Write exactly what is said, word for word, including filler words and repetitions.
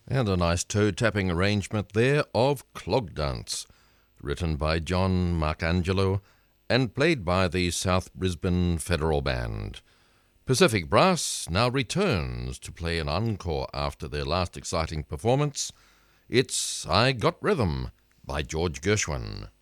And a nice toe-tapping arrangement there of Clog Dance, written by John Marcangelo and played by the South Brisbane Federal Band. Pacific Brass now returns to play an encore after their last exciting performance. It's I Got Rhythm by George Gershwin.